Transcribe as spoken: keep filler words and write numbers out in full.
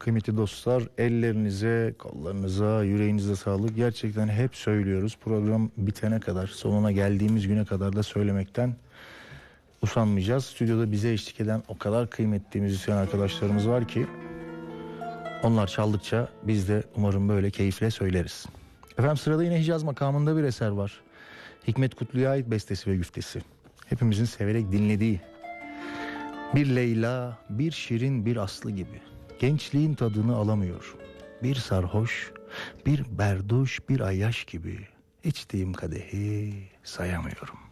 Kıymetli dostlar, ellerinize, kollarınıza, yüreğinize sağlık. Gerçekten hep söylüyoruz. Program bitene kadar, sonuna geldiğimiz güne kadar da söylemekten usanmayacağız. Stüdyoda bize eşlik eden o kadar kıymetli müzisyen arkadaşlarımız var ki onlar çaldıkça biz de umarım böyle keyifle söyleriz. Efendim, sırada yine Hicaz makamında bir eser var. Hikmet Kutlu'ya ait bestesi ve güftesi. Hepimizin severek dinlediği. Bir Leyla, bir Şirin, bir Aslı gibi. Gençliğin tadını alamıyor. Bir sarhoş, bir berduş, bir ayyaş gibi. İçtiğim kadehi sayamıyorum.